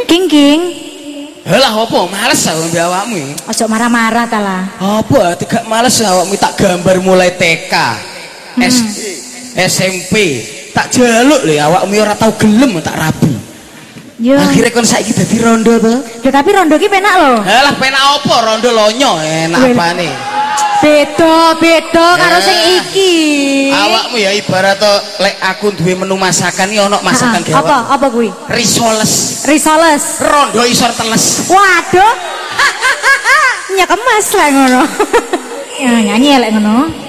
King. Halah apa males aku mbek awakmu. Ojo marah-marah ta lah. Apa tidak males awakmu tak gambar mulai TK. SMP tak jaluk lho awakmu ora tau gelem tak rabi. Yo. Akhirnya kon saiki dadi rondo to. Ya tapi rondo ki penak lho. Halah penak apa rondo lonyo enak apane. Beda karo sing iki. Awakmu ya ibarat to lek aku duwe menu masakan iki ana masakan gawe. Apa kuwi? Risoles. Rondo isor teles. Waduh. Nyekemas lah ngono. Ya nyanyi lek ngono.